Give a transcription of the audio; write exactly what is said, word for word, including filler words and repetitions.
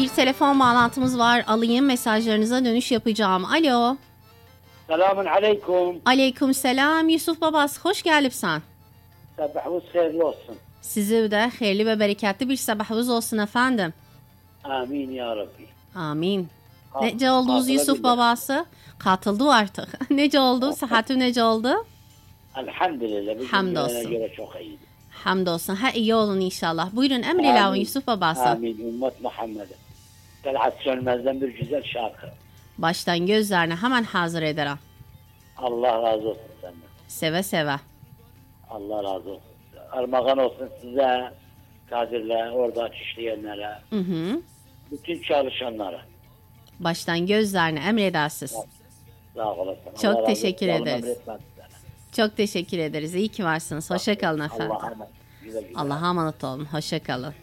Bir telefon bağlantımız var. Alayım, mesajlarınıza dönüş yapacağım. Alo. Selamun aleyküm. Aleyküm selam. Yusuf Babas, hoş geldin. Sabahınız hayırlı olsun. Size de hayırlı ve bereketli bir sabahınız olsun efendim. Amin ya Rabbi. Amin. Ha, nece oldunuz Yusuf Babası? Katıldı artık. nece oldu? Sıhhatim nece oldu? Elhamdülillah. Bugün Hamdolsun. göre çok iyiydi. Hamdolsun. Ha iyi olun inşallah. Buyurun emrilavun Yusuf Babası. Amin. Ümmet Muhammed'e. Talhat Sönmez'den bir güzel şarkı. Baştan gözlerine hemen hazır ederim. Allah razı olsun senden. Seve seve. Allah razı olsun. Armağan olsun size, Kadir'le, orada işleyenlere, Hı hı. bütün çalışanlara. Baştan gözlerine emredersiz. Sağ olasın. Çok Allah razı teşekkür olsun. ederiz. Çok teşekkür ederiz. İyi ki varsınız. Hoşça kalın efendim. Allah'a emanet. Güle güle. Allah'a emanet olun. Hoşça kalın.